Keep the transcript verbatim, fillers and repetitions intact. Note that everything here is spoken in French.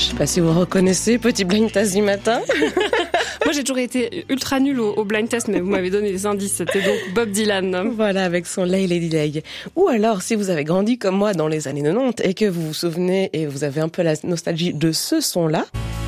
Je sais pas si vous reconnaissez, petit blind test du matin. Moi, j'ai toujours été ultra nulle au, au blind test, mais vous m'avez donné des indices. C'était donc Bob Dylan. Voilà, avec son Lay Lady Lay. Ou alors, si vous avez grandi comme moi dans les années quatre-vingt-dix et que vous vous souvenez et vous avez un peu la nostalgie de ce son-là,